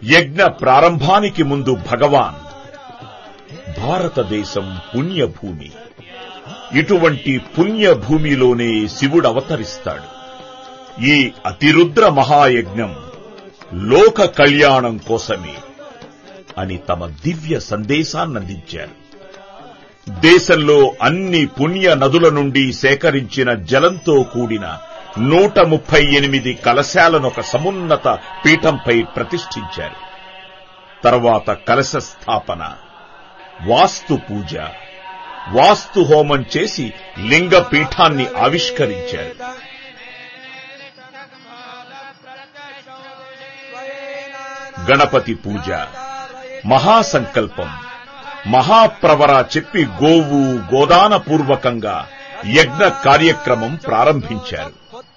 యజ్ఞ ప్రారంభానికి ముందు భగవాన్, భారతదేశం పుణ్యభూమి, ఇటువంటి పుణ్యభూమిలోనే శివుడు అవతరిస్తాడు. ఈ అతిరుద్ర మహాయజ్ఞం లోక కళ్యాణం కోసమే అని తమ దివ్య సందేశాన్నందించారు. దేశంలో అన్ని పుణ్య నదుల నుండి సేకరించిన జలంతో కూడిన 138 కలశాలను ఒక సమున్నత పీఠంపై ప్రతిష్ఠించారు. తర్వాత కలశ స్థాపన, వాస్తు పూజ, వాస్తు హోమం చేసి లింగ పీఠాన్ని ఆవిష్కరించారు. గణపతి పూజ, మహాసంకల్పం, మహాప్రవర చెప్పి గోవు గోదాన పూర్వకంగా యజ్ఞ కార్యక్రమం ప్రారంభించారు.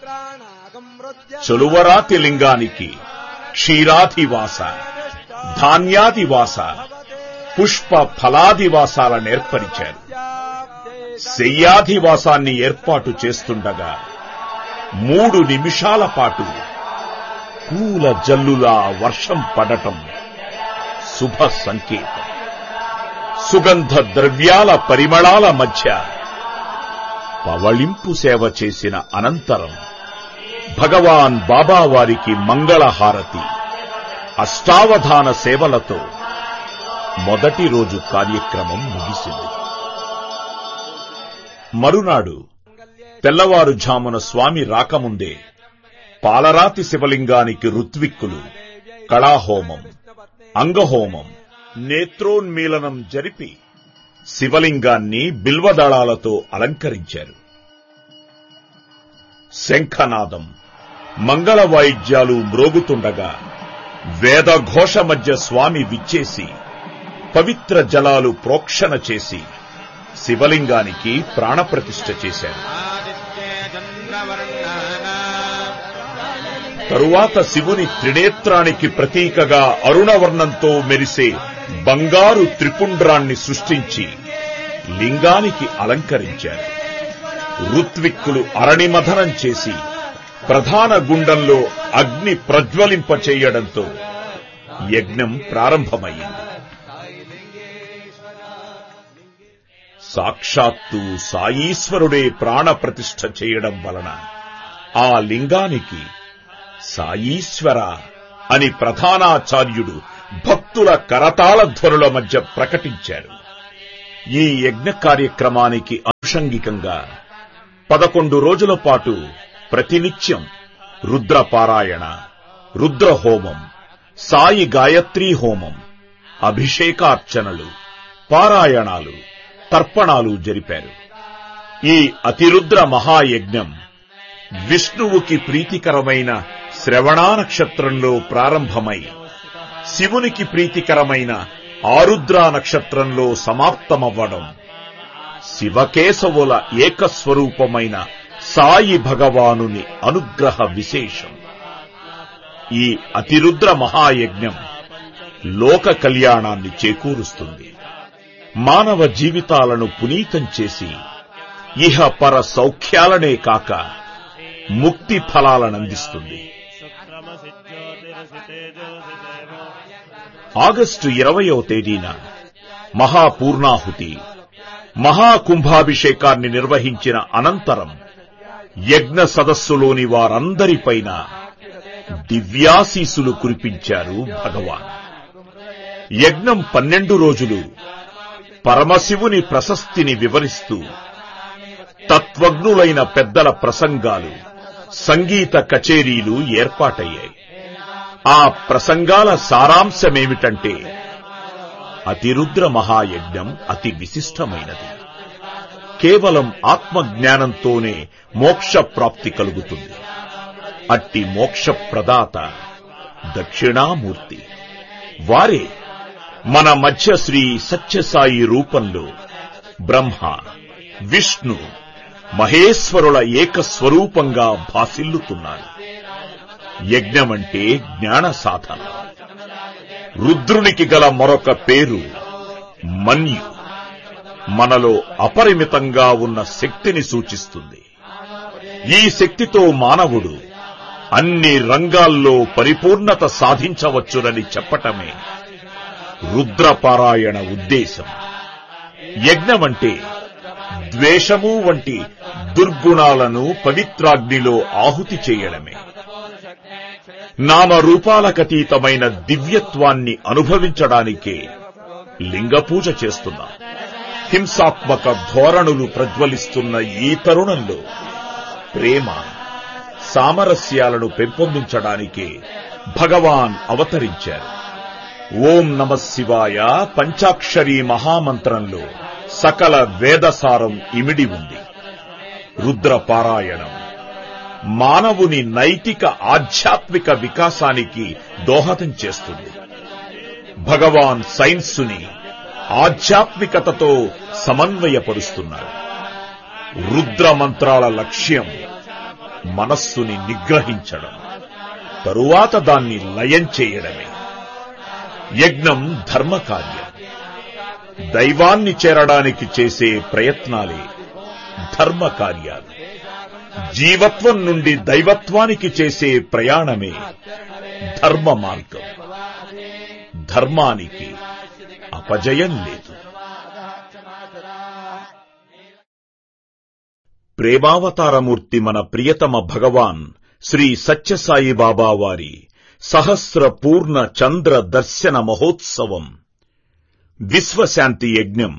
చలువరాతి లింగానికి క్షీరాధివాస, ధాన్యాదివాస, పుష్ప ఫలాదివాసాలనేర్పరిచారు. శయ్యాధివాసాన్ని ఏర్పాటు చేస్తుండగా 3 నిమిషాల పాటు పూల జల్లులా వర్షం పడటం శుభ సంకేతం. సుగంధ ద్రవ్యాల పరిమళాల మధ్య పవళింపు సేవ చేసిన అనంతరం భగవాన్ బాబావారికి మంగళహారతి, అష్టావధాన సేవలతో మొదటి రోజు కార్యక్రమం ముగిసింది. మరునాడు తెల్లవారుఝామున స్వామి రాకముందే పాలరాతి శివలింగానికి ఋత్విక్కులు కళాహోమం, అంగహోమం, నేత్రోన్మీలనం జరిపి శివలింగాన్ని బిల్వదళాలతో అలంకరించారు. శంఖనాదం, మంగళ వాయిద్యాలు మ్రోగుతుండగా వేదఘోష మధ్య స్వామి విచ్చేసి పవిత్ర జలాలు ప్రోక్షణ చేసి శివలింగానికి ప్రాణప్రతిష్ఠ చేశారు. తరువాత శివుని త్రినేత్రానికి ప్రతీకగా అరుణవర్ణంతో మెరిసే బంగారు త్రిపుండ్రాన్ని సృష్టించి లింగానికి అలంకరించారు. ఋత్విక్కులు అరణిమథనం చేసి ప్రధాన గుండంలో అగ్ని ప్రజ్వలింపచేయడంతో యజ్ఞం ప్రారంభమైంది. సాక్షాత్తు సాయీశ్వరుడే ప్రాణప్రతిష్ఠ చేయడం వలన ఆ లింగానికి సాయీశ్వర అని ప్రధానాచార్యుడు భక్తుల కరతాళ ధ్వనుల మధ్య ప్రకటించారు. ఈ యజ్ఞ కార్యక్రమానికి అనుషంగికంగా 11 రోజుల పాటు ప్రతినిత్యం రుద్రపారాయణ, రుద్రహోమం, సాయి గాయత్రీ హోమం, అభిషేకార్చనలు, పారాయణాలు, తర్పణాలు జరిపారు. ఈ అతిరుద్ర మహాయజ్ఞం విష్ణువుకి ప్రీతికరమైన శ్రవణా నక్షత్రంలో ప్రారంభమై శివునికి ప్రీతికరమైన ఆరుద్రా నక్షత్రంలో సమాప్తమవ్వడం శివకేశవుల ఏకస్వరూపమైన సాయి భగవానుని అనుగ్రహ విశేషం. ఈ అతిరుద్ర మహాయజ్ఞం లోక కళ్యాణాన్ని చేకూరుస్తుంది. మానవ జీవితాలను పునీతం చేసి ఇహ పర సౌఖ్యాలనే కాక ముక్తి ఫలాలనందిస్తుంది. ఆగస్టు 20వ తేదీన మహాపూర్ణాహుతి, మహాకుంభాభిషేకాన్ని నిర్వహించిన అనంతరం యజ్ఞ సదస్సులోని వారందరిపైన దివ్యాశీసులు కురిపించారు భగవాన్. యజ్ఞం 12 రోజులు పరమశివుని ప్రశస్తిని వివరిస్తూ తత్వజ్ఞులైన పెద్దల ప్రసంగాలు, సంగీత కచేరీలు ఏర్పాటయ్యాయి. ఆ ప్రసంగాల సారాంశమేమిటంటే అతిరుద్ర మహాయజ్ఞం అతి విశిష్టమైనది. కేవలం ఆత్మజ్ఞానంతోనే మోక్ష ప్రాప్తి కలుగుతుంది. అట్టి మోక్ష ప్రదాత దక్షిణామూర్తి. వారే మన మధ్య శ్రీ సత్యసాయి రూపంలో బ్రహ్మ, విష్ణు, మహేశ్వరుల ఏకస్వరూపంగా భాసిల్లుతున్నారు. యజ్ఞమంటే జ్ఞాన సాధన. రుద్రునికి గల మరొక పేరు మన్యు. మనలో అపరిమితంగా ఉన్న శక్తిని సూచిస్తుంది. ఈ శక్తితో మానవుడు అన్ని రంగాల్లో పరిపూర్ణత సాధించవచ్చునని చెప్పటమే రుద్రపారాయణ ఉద్దేశం. యజ్ఞమంటే ద్వేషము వంటి దుర్గుణాలను పవిత్రాగ్నిలో ఆహుతి చేయడమే. నామరూపాలకతీతమైన దివ్యత్వాన్ని అనుభవించడానికే లింగపూజ చేస్తున్నాం. హింసాత్మక ధోరణులు ప్రజ్వలిస్తున్న ఈ తరుణంలో ప్రేమ, సామరస్యాలను పెంపొందించడానికే భగవాన్ అవతరించారు. ఓం నమః శివాయ పంచాక్షరీ మహామంత్రంలో సకల వేదసారం ఇమిడి ఉంది. రుద్రపారాయణం మానవుని నైతిక ఆధ్యాత్మిక వికాసానికి దోహదం చేస్తుంది. భగవాన్ సైన్సుని ఆధ్యాత్మికతతో సమన్వయపరుస్తున్నారు. రుద్ర మంత్రాల లక్ష్యం మనస్సుని నిగ్రహించడం, తరువాత దాన్ని లయం చేయడమే. యజ్ఞం ధర్మకార్యం. దైవాన్ని చేరడానికి చేసే ప్రయత్నాలే ధర్మకార్యాలు. జీవత్వం నుండి దైవత్వానికి చేసే ప్రయాణమే ధర్మ మార్గం. ధర్మానికి అపజయం లేదు. ప్రేమావతారమూర్తి మన ప్రియతమ భగవాన్ శ్రీ సత్యసాయి బాబా వారి సహస్ర పూర్ణ చంద్ర దర్శన మహోత్సవం విశ్వశాంతి యజ్ఞం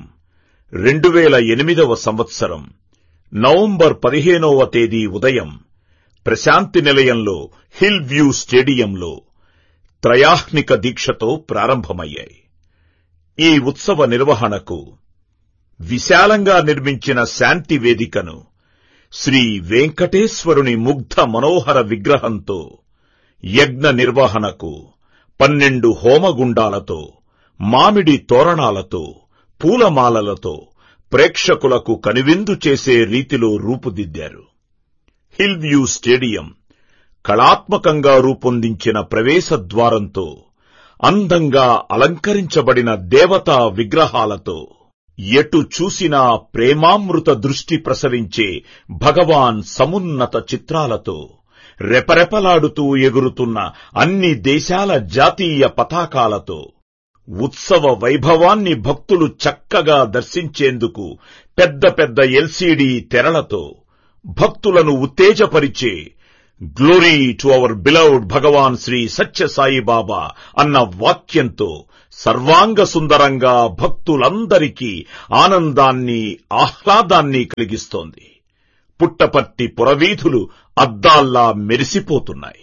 2008వ సంవత్సరం నవంబర్ 15వ తేదీ ఉదయం ప్రశాంతి నిలయంలో హిల్ వ్యూ స్టేడియంలో త్రయాహ్నిక దీక్షతో ప్రారంభమయ్యాయి. ఈ ఉత్సవ నిర్వహణకు విశాలంగా నిర్మించిన శాంతి వేదికను శ్రీ వెంకటేశ్వరుని ముగ్ధ మనోహర విగ్రహంతో, యజ్ఞ నిర్వహణకు 12 హోమగుండాలతో, మామిడి తోరణాలతో, పూలమాలలతో ప్రేక్షకులకు కనువిందు చేసే రీతిలో రూపుదిద్దారు. హిల్ వ్యూ స్టేడియం కళాత్మకంగా రూపొందించిన ప్రవేశద్వారంతో, అందంగా అలంకరించబడిన దేవతా విగ్రహాలతో, ఎటు చూసినా ప్రేమామృత దృష్టి ప్రసరించే భగవాన్ సమున్నత చిత్రాలతో, రెపరెపలాడుతూ ఎగురుతున్న అన్ని దేశాల జాతీయ పతాకాలతో, ఉత్సవ వైభవాన్ని భక్తులు చక్కగా దర్శించేందుకు పెద్ద పెద్ద ఎల్సీడీ తెరలతో, భక్తులను ఉత్తేజపరిచే గ్లోరీ టు అవర్ బిలవ్డ్ భగవాన్ శ్రీ సత్యసాయి బాబా అన్న వాక్యంతో సర్వాంగ సుందరంగా భక్తులందరికీ ఆనందాన్ని, ఆహ్లాదాన్ని కలిగిస్తోంది. పుట్టపర్తి పురవీధులు అద్దాల్లా మెరిసిపోతున్నాయి.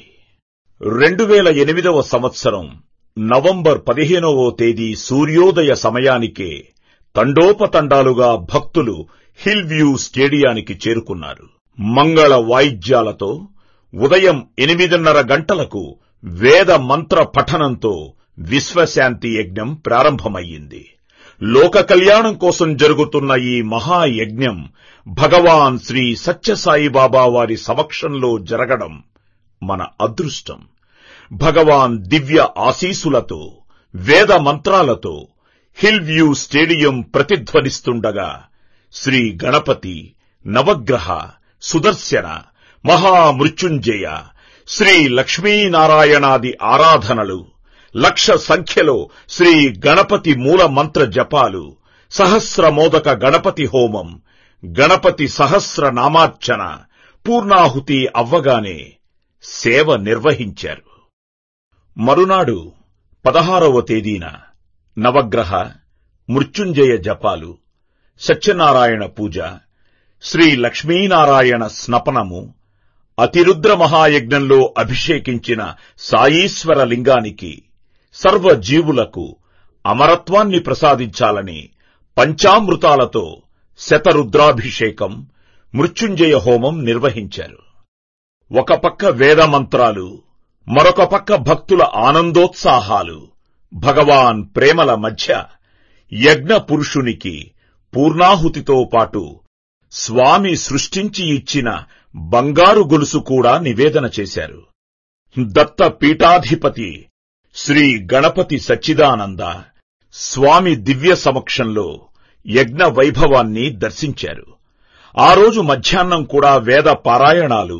2008వ సంవత్సరం నవంబర్ 15వ తేదీ సూర్యోదయ సమయానికే తండోపతండాలుగా భక్తులు హిల్ వ్యూ స్టేడియానికి చేరుకున్నారు. మంగళ వాయిద్యాలతో ఉదయం 8:30 గంటలకు వేద మంత్ర పఠనంతో విశ్వశాంతి యజ్ఞం ప్రారంభమయ్యింది. లోక కళ్యాణం కోసం జరుగుతున్న ఈ మహాయజ్ఞం భగవాన్ శ్రీ సత్యసాయి బాబా వారి సమక్షంలో జరగడం మన అదృష్టం. భగవాన్ దివ్య ఆశీసులతో, వేద మంత్రాలతో hill view stadium ప్రతిధ్వనిస్తుండగా Shri Ganapati, నవగ్రహ, సుదర్శన, మహామృత్యుంజయ, శ్రీ లక్ష్మీనారాయణాది ఆరాధనలు, లక్ష సంఖ్యలో శ్రీ గణపతి మూల మంత్ర జపాలు, సహస్రమోదక గణపతి హోమం, గణపతి సహస్ర నామార్చన పూర్ణాహుతి అవ్వగానే సేవ నిర్వహించారు. మరునాడు 16వ తేదీన నవగ్రహ, మృత్యుంజయ జపాలు, సత్యనారాయణ పూజ, శ్రీ లక్ష్మీనారాయణ స్నపనము, అతిరుద్ర మహాయజ్ఞంలో అభిషేకించిన సాయీశ్వర లింగానికి సర్వజీవులకు అమరత్వాన్ని ప్రసాదించాలని పంచామృతాలతో శతరుద్రాభిషేకం, మృత్యుంజయ హోమం నిర్వహించారు. ఒక పక్క వేదమంత్రాలు, మరొక పక్క భక్తుల ఆనందోత్సాహాలు, భగవాన్ ప్రేమల మధ్య యజ్ఞ పురుషునికి పూర్ణాహుతితో పాటు స్వామి సృష్టించి ఇచ్చిన బంగారు గొలుసు కూడా నివేదన చేశారు. దత్త పీఠాధిపతి శ్రీ గణపతి సచ్చిదానంద స్వామి దివ్య సమక్షంలో యజ్ఞ వైభవాన్ని దర్శించారు. ఆ రోజు మధ్యాహ్నం కూడా వేద పారాయణాలు,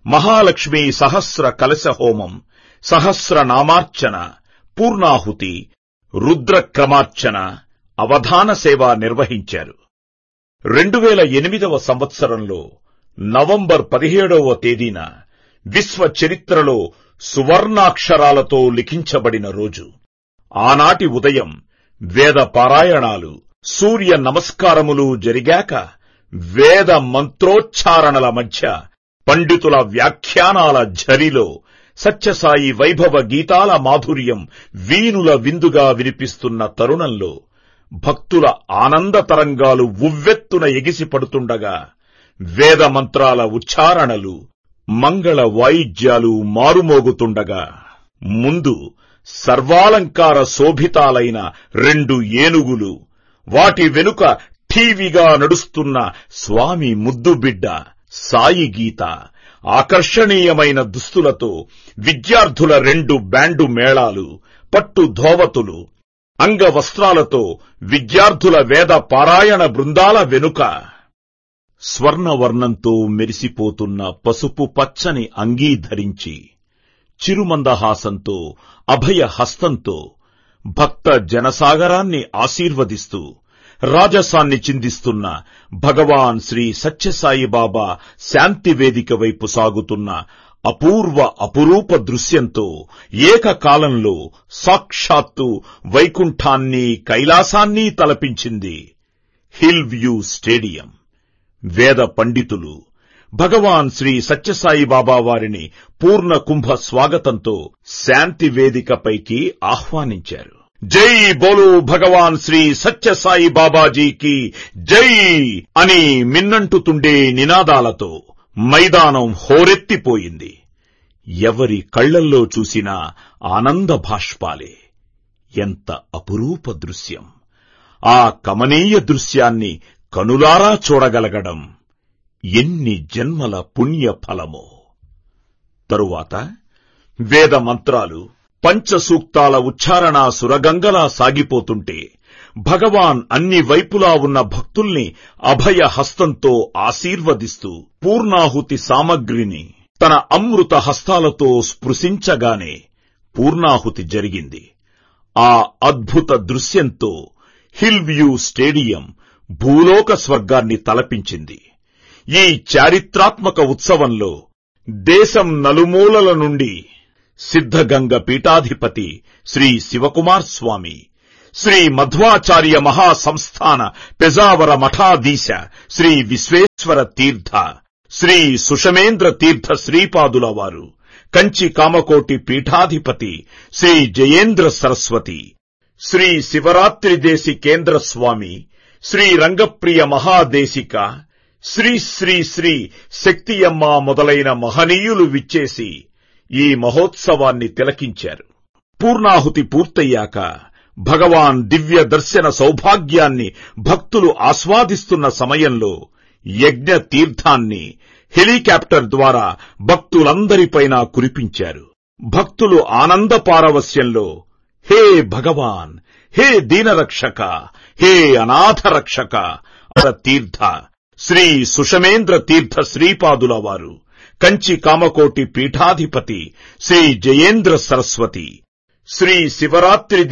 మహాలక్ష్మీ సహస్ర కలశ హోమం, సహస్రనామార్చన, పూర్ణాహుతి, రుద్రక్రమార్చన, అవధాన సేవ నిర్వహించారు. 2008వ సంవత్సరంలో నవంబర్ 17వ తేదీన విశ్వ చరిత్రలో సువర్ణాక్షరాలతో లిఖించబడిన రోజు. ఆనాటి ఉదయం వేద పారాయణాలు, సూర్య నమస్కారములు జరిగాక వేద మంత్రోచ్చారణల మధ్య పండితుల వ్యాఖ్యానాల ఝరిలో సత్యసాయి వైభవ గీతాల మాధుర్యం వీణుల విందుగా వినిపిస్తున్న తరుణంలో భక్తుల ఆనంద తరంగాలు ఉవ్వెత్తున ఎగిసిపడుతుండగా వేద మంత్రాల ఉచ్చారణలు, మంగళ వాయిద్యాలు మారుమోగుతుండగా ముందు సర్వాలంకార శోభితాలైన 2 ఏనుగులు, వాటి వెనుక ఠీవిగా నడుస్తున్న స్వామి ముద్దుబిడ్డ సాయి గీత, ఆకర్షణీయమైన దుస్తులతో విద్యార్థుల 2 బ్యాండు మేళాలు, పట్టు ధోవతులు, అంగవస్త్రాలతో విద్యార్థుల వేద పారాయణ బృందాల వెనుక స్వర్ణవర్ణంతో మెరిసిపోతున్న పసుపు పచ్చని అంగీ ధరించి చిరుమందహాసంతో అభయ హస్తంతో భక్త జనసాగరాన్ని ఆశీర్వదిస్తూ రాజసాన్ని చిందిస్తున్న భగవాన్ శ్రీ సత్యసాయి బాబా శాంతి వేదిక వైపు సాగుతున్న అపురూప దృశ్యంతో ఏకకాలంలో సాక్షాత్తు వైకుంఠాన్ని, కైలాసాన్ని తలపించింది హిల్ వ్యూ స్టేడియం. వేద పండితులు భగవాన్ శ్రీ సత్యసాయి బాబా వారిని పూర్ణ కుంభ స్వాగతంతో శాంతి వేదికపైకి ఆహ్వానించారు. జై బోలో భగవాన్ శ్రీ సత్యసాయి బాబాజీకి జై అని మిన్నంటుతుండే నినాదాలతో మైదానం హోరెత్తిపోయింది. ఎవరి కళ్లల్లో చూసినా ఆనంద భాష్పాలే. ఎంత అపురూప దృశ్యం! ఆ కమనీయ దృశ్యాన్ని కనులారా చూడగలగడం ఎన్ని జన్మల పుణ్య ఫలమో. తరువాత వేద మంత్రాలు, పంచసూక్తాల ఉచ్చారణ సురగంగలా సాగిపోతుంటే భగవాన్ అన్ని వైపులా ఉన్న భక్తుల్ని అభయ హస్తంతో ఆశీర్వదిస్తూ పూర్ణాహుతి సామగ్రిని తన అమృత హస్తాలతో స్పృశించగానే పూర్ణాహుతి జరిగింది. ఆ అద్భుత దృశ్యంతో హిల్ వ్యూ స్టేడియం భూలోక స్వర్గాన్ని తలపించింది. ఈ చారిత్రాత్మక ఉత్సవంలో దేశం నలుమూలల నుండి సిద్ధగంగ పీఠాధిపతి శ్రీ శివకుమార్ స్వామి, శ్రీ మధ్వాచార్య మహాసంస్థాన పెజావర మఠాధీశ శ్రీ విశ్వేశ్వర తీర్థ, శ్రీ సుషమేంద్ర తీర్థ శ్రీపాదుల వారు, కంచి కామకోటి పీఠాధిపతి శ్రీ జయేంద్ర సరస్వతి, శ్రీ శివరాత్రి దేశి కేంద్ర స్వామి, శ్రీ రంగప్రియ మహాదేశిక, శ్రీ శ్రీ శ్రీ శక్తియమ్మ మొదలైన మహనీయులు విచ్చేసి ఈ మహోత్సవాన్ని తిలకించారు. పూర్ణాహుతి పూర్తయ్యాక భగవాన్ దివ్య దర్శన సౌభాగ్యాన్ని భక్తులు ఆస్వాదిస్తున్న సమయంలో యజ్ఞ తీర్థాన్ని హెలికాప్టర్ ద్వారా భక్తులందరిపైన కురిపించారు. భక్తులు ఆనంద పారవస్యంలో హే భగవాన్, హే దీనరక్షక, హే అనాథరక్షక తీర్థ, శ్రీ సుషమేంద్ర తీర్థ శ్రీపాదుల వారు, కంచి కామకోటి పీఠాధిపతి శ్రీ జయేంద్ర సరస్వతి, శ్రీ శివరాత్రి